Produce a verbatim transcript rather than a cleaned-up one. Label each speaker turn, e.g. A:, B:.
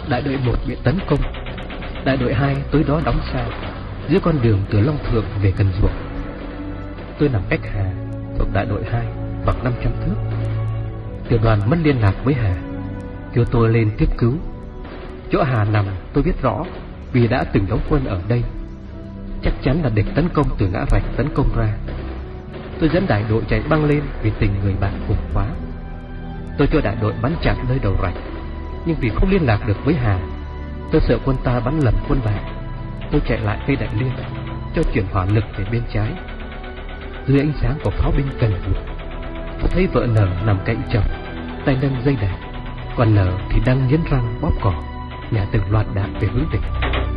A: Đại đội một bị tấn công, đại đội hai tới đó đóng xa giữa con đường từ Long Thượng về Cần Duộc. Tôi nằm cách Hà thuộc đại đội hai khoảng năm trăm thước. Tiểu đoàn mất liên lạc với Hà, kêu tôi lên tiếp cứu. Chỗ Hà nằm tôi biết rõ vì đã từng đóng quân ở đây. Chắc chắn là địch tấn công từ ngã rạch tấn công ra. Tôi dẫn đại đội chạy băng lên vì tình người bạn khủng quá. Tôi cho đại đội bắn chặn nơi đầu rạch, nhưng vì không liên lạc được với Hà, tôi sợ quân ta bắn lầm quân bạn. Tôi chạy lại cây Đại Liên, cho chuyển hỏa lực về bên trái. Dưới ánh sáng của pháo binh Cần Duộc, tôi thấy vợ Nở nằm cạnh chồng, tay nâng dây đạn, còn Nở thì đang nghiến răng bóp cỏ, nhả từng loạt đạn về hướng địch.